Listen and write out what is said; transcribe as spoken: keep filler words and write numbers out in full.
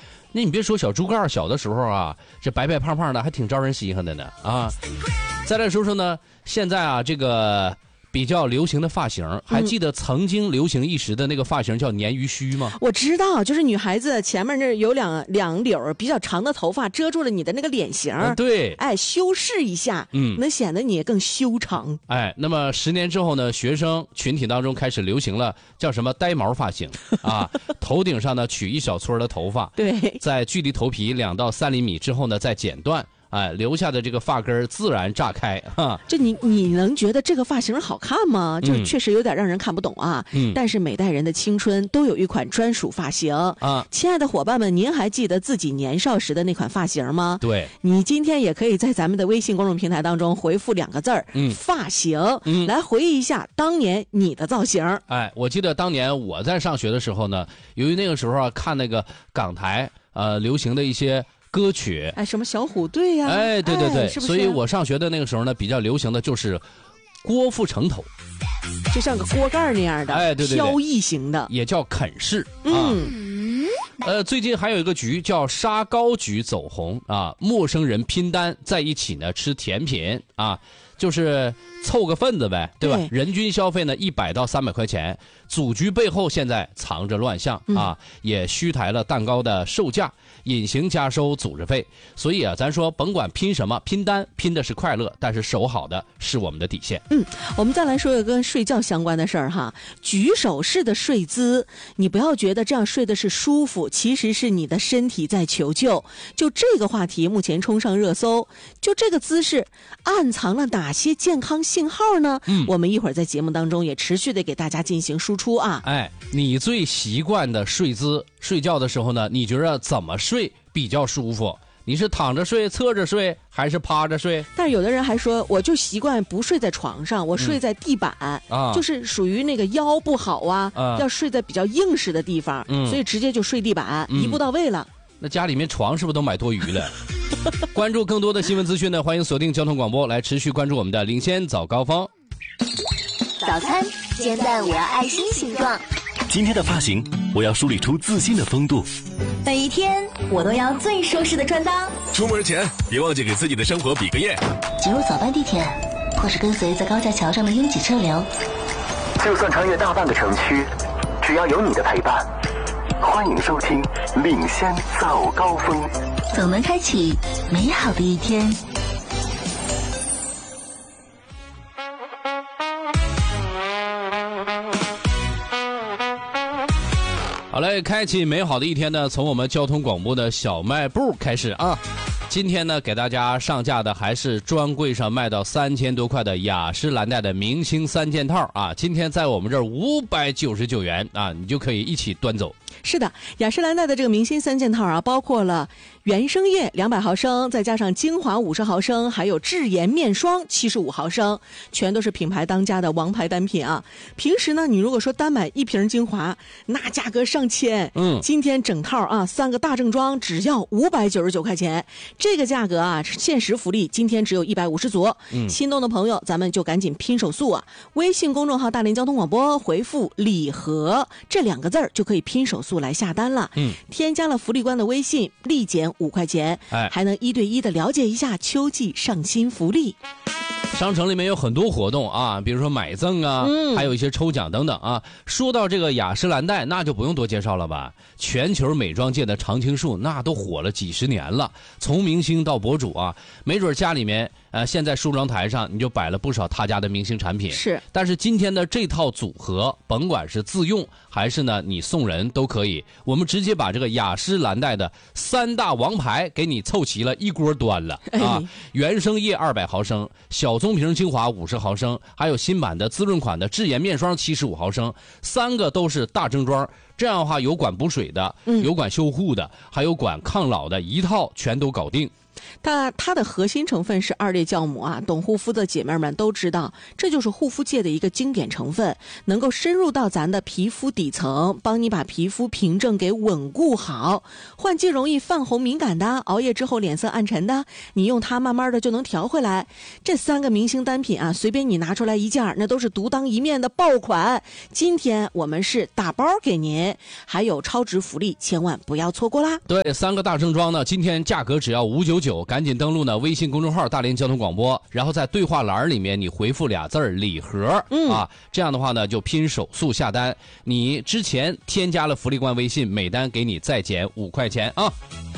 那你别说小猪盖小的时候啊，这白白胖胖的还挺招人稀罕的呢啊。再来说说呢，现在啊这个比较流行的发型，还记得曾经流行一时的那个发型叫鲶鱼须吗？ 我知道，就是女孩子前面那有两两绺比较长的头发遮住了你的那个脸型、 嗯、对， 哎，修饰一下，嗯，能显得你更修长。 哎，那么十年之后呢，学生群体当中开始流行了叫什么呆毛发型啊，头顶上呢取一小撮的头发， 对， 在距离头皮两到三厘米之后呢再剪断。哎，留下的这个发根自然炸开哈。 这你你能觉得这个发型好看吗？就确实有点让人看不懂啊。嗯。但是每代人的青春都有一款专属发型啊。亲爱的伙伴们，您还记得自己年少时的那款发型吗？ 对。 你今天也可以在咱们的微信公众平台当中回复两个字儿“嗯、发型”，嗯，来回忆一下当年你的造型。 哎，我记得当年我在上学的时候呢，由于那个时候啊看那个港台呃流行的一些歌曲， 哎，什么小虎队呀、啊？ 哎，对对对、 哎，是不是？ 所以我上学的那个时候呢，比较流行的就是郭富城头， 就像个锅盖那样的， 哎，对对对， 飘逸型的， 也叫啃式。 嗯， 啊、呃，最近还有一个局叫沙高局走红啊，陌生人拼单在一起呢吃甜品啊。就是凑个份子呗，对吧？对，人均消费呢一百到三百块钱。组局背后现在藏着乱象、嗯、啊，也虚抬了蛋糕的售价，隐形加收组织费。所以啊，咱说甭管拼什么，拼单拼的是快乐，但是守好的是我们的底线。 嗯，我们再来说一个跟睡觉相关的事儿哈，举手式的睡姿，你不要觉得这样睡的是舒服，其实是你的身体在求救。就这个话题，目前冲上热搜，就这个姿势暗藏了哪些健康信号呢？嗯，我们一会儿在节目当中也持续的给大家进行输出啊。 哎，你最习惯的睡姿，睡觉的时候呢，你觉得怎么睡比较舒服？你是躺着睡、侧着睡，还是趴着睡？ 但是有的人还说，我就习惯不睡在床上，我睡在地板，嗯啊、就是属于那个腰不好啊，啊要睡在比较硬实的地方，嗯、所以直接就睡地板，嗯、一步到位了。 那家里面床是不是都买多余了？关注更多的新闻资讯呢，欢迎锁定交通广播，来持续关注我们的领先早高峰。 早餐煎蛋我要爱心形状， 今天的发型我要梳理出自信的风度， 每一天我都要最舒适的穿搭。 出门前别忘记给自己的生活比个耶。 挤入早班地铁，或是跟随在高架桥上的拥挤车流， 就算穿越大半个城区，只要有你的陪伴。欢迎收听领先早高峰， 总能开启美好的一天。 好嘞，开启美好的一天呢，从我们交通广播的小卖部开始啊。今天呢，给大家上架的还是专柜上卖到三千多块的雅诗兰黛的明星三件套啊。今天在我们这儿五百九十九元啊，你就可以一起端走。 是的，雅诗兰黛的这个明星三件套啊，包括了原生液两百毫升，再加上精华五十毫升，还有智颜面霜七十五毫升，全都是品牌当家的王牌单品啊。平时呢，你如果说单买一瓶精华，那价格上千。嗯，今天整套啊，三个大正装只要五百九十九块钱，这个价格啊，限时福利，今天只有一百五十组。嗯，心动的朋友，咱们就赶紧拼手速啊！微信公众号大连交通广播回复礼盒这两个字儿，就可以拼手速来下单了。嗯，添加了福利官的微信，立减五块钱，哎，还能一对一的了解一下秋季上新福利。 商城里面有很多活动啊，比如说买赠啊、嗯、还有一些抽奖等等啊。说到这个雅诗兰黛，那就不用多介绍了吧，全球美妆界的常青树，那都火了几十年了，从明星到博主啊，没准家里面呃现在梳妆台上你就摆了不少他家的明星产品。 是， 但是今天的这套组合，甭管是自用还是呢你送人都可以，我们直接把这个雅诗兰黛的三大王牌给你凑齐了，一锅端了啊！哎、原生液二百毫升，小棕瓶精华五十毫升，还有新版的滋润款的智颜面霜七十五毫升，三个都是大正装。这样的话，有管补水的，有管修护的，还有管抗老的，一套全都搞定。 它它的核心成分是二裂酵母啊，懂护肤的姐妹们都知道，这就是护肤界的一个经典成分，能够深入到咱的皮肤底层，帮你把皮肤凭证给稳固好。换季容易泛红敏感的，熬夜之后脸色暗沉的，你用它慢慢的就能调回来。这三个明星单品啊，随便你拿出来一件，那都是独当一面的爆款。今天我们是打包给您，还有超值福利，千万不要错过啦！ 对，三个大正装呢，今天价格只要五九九，赶紧登录呢微信公众号大连交通广播，然后在对话栏里面你回复俩字儿礼盒、嗯、啊，这样的话呢就拼手速下单，你之前添加了福利官微信，每单给你再减五块钱啊。